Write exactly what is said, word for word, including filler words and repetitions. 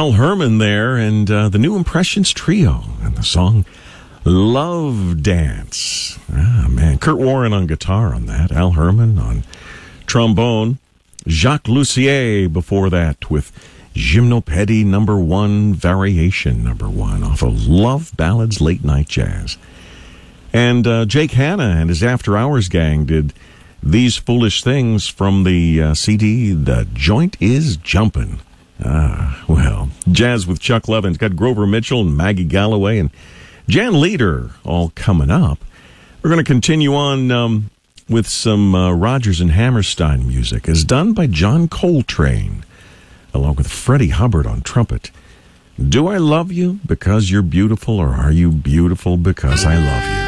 Al Herman there, and uh, the New Impressions Trio, and the song Love Dance. Ah, man. Kurt Warren on guitar on that. Al Herman on trombone. Jacques Lussier before that with Gymnopédie number one, variation number one, off of Love Ballads Late Night Jazz. And uh, Jake Hanna and his After Hours gang did These Foolish Things from the uh, C D The Joint Is Jumpin'. Ah, well, jazz with Chuck Levin's got Grover Mitchell and Maggie Galloway and Jan Leader all coming up. We're going to continue on um, with some uh, Rodgers and Hammerstein music, as done by John Coltrane, along with Freddie Hubbard on trumpet. Do I love you because you're beautiful, or are you beautiful because I love you?